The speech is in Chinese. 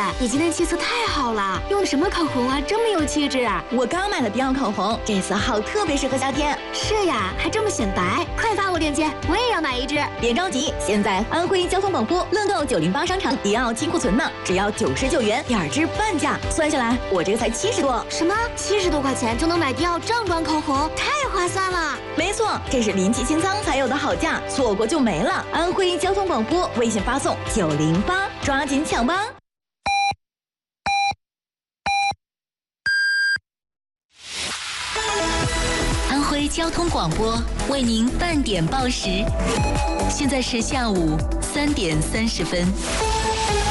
你今天气色太好了，用的什么口红啊，这么有气质？ 我刚买了迪奥口红，这色号特别适合夏天。 是呀，还这么显白，快发我链接，我也要买一支。 别着急，现在安徽交通广播乐购908商场迪奥金库存呢，只要99元，2支半价，算下来我这个才70多。 什么？70多块钱就能买迪奥正装口红，太划算了！ 没错，这是临期清仓才有的好价，错过就没了。安徽交通广播微信发送908，抓紧抢吧！ 安徽交通广播为您半点报时，现在是下午3点30分。